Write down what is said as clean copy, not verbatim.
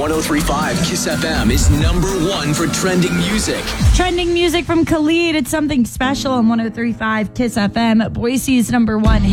103.5 Kiss FM is number one for trending music. Trending music from Khalid. It's something special on 103.5 Kiss FM. Boise's number one hit.